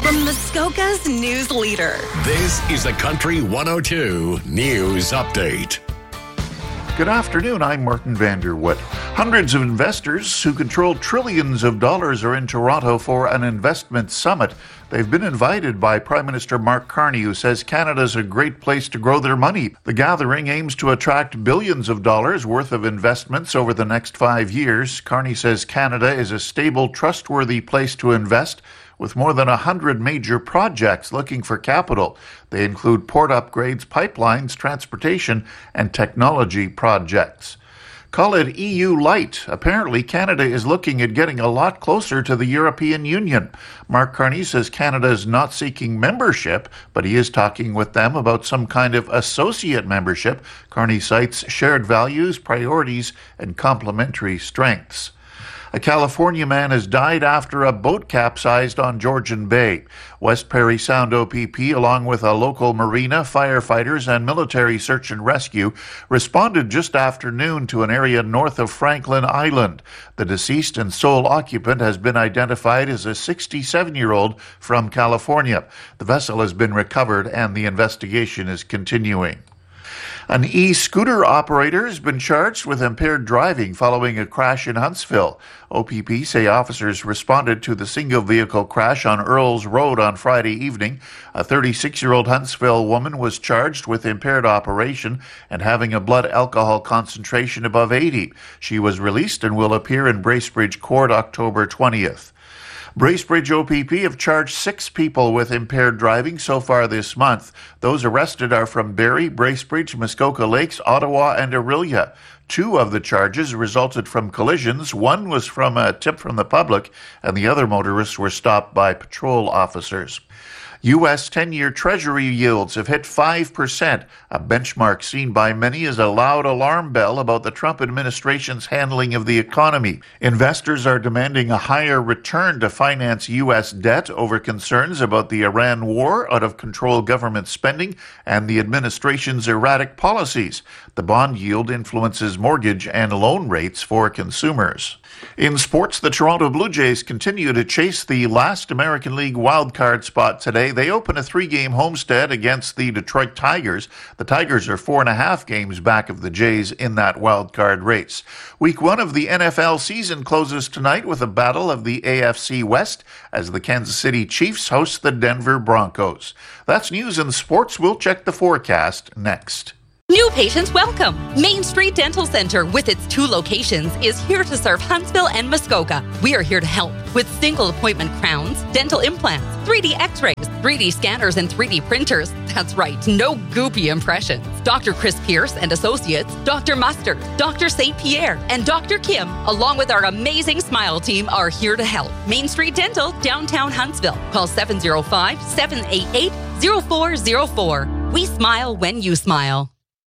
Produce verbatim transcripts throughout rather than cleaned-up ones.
from Muskoka's news leader. This is the Country one oh two News Update. Good afternoon, I'm Martin Vanderwood. Hundreds of investors who control trillions of dollars are in Toronto for an investment summit. They've been invited by Prime Minister Mark Carney, who says Canada's a great place to grow their money. The gathering aims to attract billions of dollars worth of investments over the next five years. Carney says Canada is a stable, trustworthy place to invest, with more than one hundred major projects looking for capital. They include port upgrades, pipelines, transportation, and technology projects. Call it E U Light. Apparently, Canada is looking at getting a lot closer to the European Union. Mark Carney says Canada is not seeking membership, but he is talking with them about some kind of associate membership. Carney cites shared values, priorities, and complementary strengths. A California man has died after a boat capsized on Georgian Bay. West Parry Sound O P P, along with a local marina, firefighters, and military search and rescue, responded just after noon to an area north of Franklin Island. The deceased and sole occupant has been identified as a sixty-seven-year-old from California. The vessel has been recovered and the investigation is continuing. An e-scooter operator has been charged with impaired driving following a crash in Huntsville. O P P say officers responded to the single-vehicle crash on Earls Road on Friday evening. A thirty-six-year-old Huntsville woman was charged with impaired operation and having a blood alcohol concentration above eighty. She was released and will appear in Bracebridge Court October twentieth. Bracebridge O P P have charged six people with impaired driving so far this month. Those arrested are from Barrie, Bracebridge, Muskoka Lakes, Ottawa, and Orillia. Two of the charges resulted from collisions. One was from a tip from the public, and the other motorists were stopped by patrol officers. U S ten-year Treasury yields have hit five percent, a benchmark seen by many as a loud alarm bell about the Trump administration's handling of the economy. Investors are demanding a higher return to finance U S debt over concerns about the Iran war, out-of-control government spending, and the administration's erratic policies. The bond yield influences mortgage and loan rates for consumers. In sports, the Toronto Blue Jays continue to chase the last American League wildcard spot today. They open a three-game homestand against the Detroit Tigers. The Tigers are four and a half games back of the Jays in that wildcard race. Week one of the N F L season closes tonight with a battle of the A F C West as the Kansas City Chiefs host the Denver Broncos. That's news and sports. We'll check the forecast next. New patients welcome. Main Street Dental Center, with its two locations, is here to serve Huntsville and Muskoka. We are here to help with single appointment crowns, dental implants, three D x-rays, three D scanners, and three D printers. That's right, no goopy impressions. Doctor Chris Pierce and Associates, Doctor Mustard, Doctor Saint Pierre, and Doctor Kim, along with our amazing Smile team, are here to help. Main Street Dental, downtown Huntsville. Call seven oh five, seven eight eight, oh four oh four. We smile when you smile.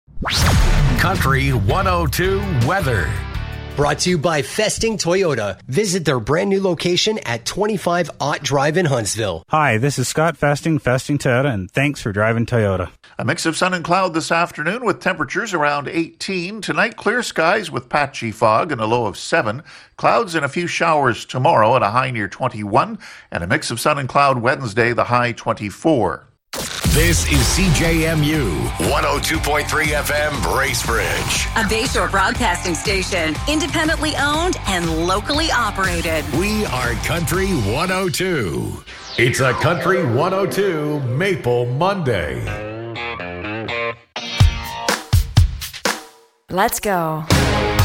Country one oh two weather. Brought to you by Festing Toyota. Visit their brand new location at twenty-five Ott Drive in Huntsville. Hi, this is Scott Festing, Festing Toyota, and thanks for driving Toyota. A mix of sun and cloud this afternoon with temperatures around eighteen. Tonight, clear skies with patchy fog and a low of seven. Clouds and a few showers tomorrow at a high near twenty-one. And a mix of sun and cloud Wednesday, the high twenty-four. This is C J M U one oh two point three F M Bracebridge. A Bayshore broadcasting station, independently owned and locally operated. We are Country one oh two. It's a Country one oh two Maple Monday. Let's go.